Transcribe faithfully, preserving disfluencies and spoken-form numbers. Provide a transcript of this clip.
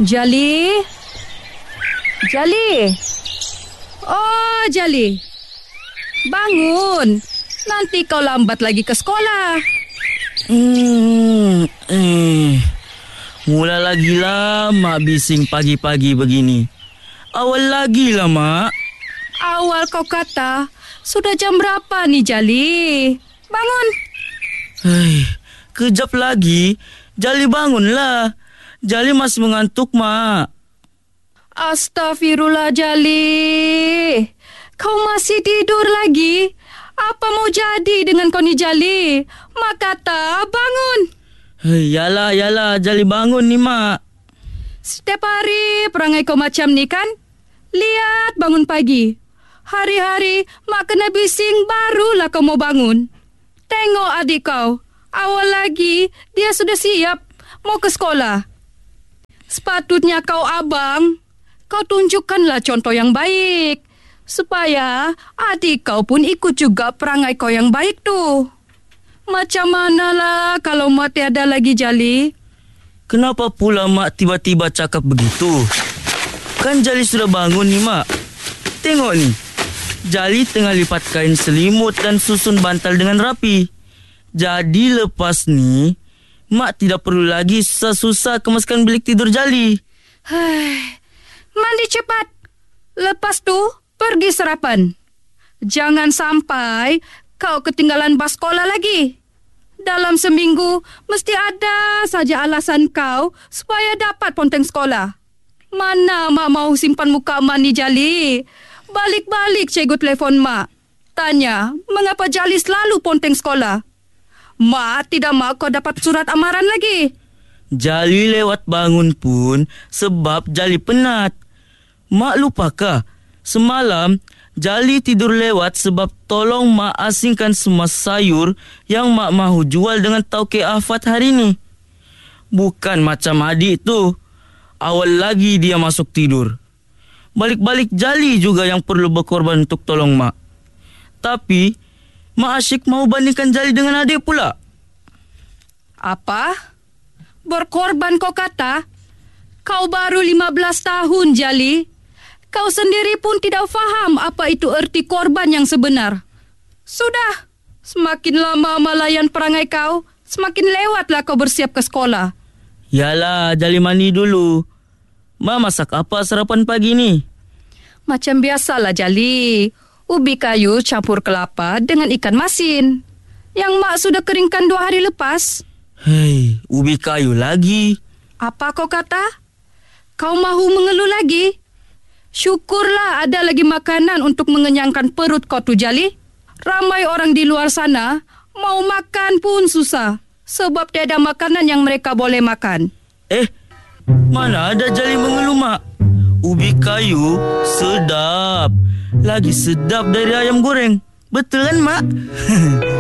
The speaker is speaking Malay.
Jali? Jali? Oh, Jali. Bangun. Nanti kau lambat lagi ke sekolah. Hmm, eh, mula lagi lah mak bising pagi-pagi begini. Awal lagi lah mak. Awal kau kata, sudah jam berapa ni Jali? Bangun. Hei, kejap lagi, Jali bangunlah. Jali masih mengantuk mak. Astagfirullah Jali. Kau masih tidur lagi? Apa mau jadi dengan kau ni Jali? Mak kata bangun. Hei, yalah, yalah, Jali bangun ni mak. Setiap hari perangai kau macam ni kan? Lihat bangun pagi. Hari-hari mak kena bising barulah kau mau bangun. Tengok adik kau. Awal lagi dia sudah siap mau ke sekolah. Sepatutnya kau abang, kau tunjukkanlah contoh yang baik. Supaya adik kau pun ikut juga perangai kau yang baik tu. Macam manalah kalau mak tiada lagi Jali? Kenapa pula mak tiba-tiba cakap begitu? Kan Jali sudah bangun ni mak. Tengok ni. Jali tengah lipat kain selimut dan susun bantal dengan rapi. Jadi lepas ni, mak tidak perlu lagi susah-susah kemaskan bilik tidur Jali. Mandi cepat. Lepas tu, pergi sarapan. Jangan sampai kau ketinggalan bas sekolah lagi. Dalam seminggu, mesti ada saja alasan kau supaya dapat ponteng sekolah. Mana mak mau simpan muka mak ni Jali? Balik-balik cikgu telefon mak. Tanya, mengapa Jali selalu ponteng sekolah? Mak tidak mahu kau dapat surat amaran lagi. Jali lewat bangun pun sebab Jali penat. Mak lupakah? Semalam, Jali tidur lewat sebab tolong mak asingkan semua sayur yang mak mahu jual dengan tauke Afat hari ni. Bukan macam adik tu. Awal lagi dia masuk tidur. Balik-balik Jali juga yang perlu berkorban untuk tolong mak. Tapi, mak asyik mau bandingkan Jali dengan adik pula. Apa? Berkorban kau kata? Kau baru lima belas tahun Jali. Kau sendiri pun tidak faham apa itu erti korban yang sebenar. Sudah, semakin lama melayan perangai kau, semakin lewatlah kau bersiap ke sekolah. Yalah, Jali mandi dulu. Mak masak apa sarapan pagi ni? Macam biasalah Jali. Ubi kayu campur kelapa dengan ikan masin. Yang mak sudah keringkan dua hari lepas. Hei, ubi kayu lagi. Apa kau kata? Kau mahu mengeluh lagi? Syukurlah ada lagi makanan untuk mengenyangkan perut kau tu Jali. Ramai orang di luar sana mau makan pun susah. Sebab tiada makanan yang mereka boleh makan. Eh, mana ada Jali mengeluh mak? Ubi kayu sedap. Lagi sedap dari ayam goreng. Betul kan mak?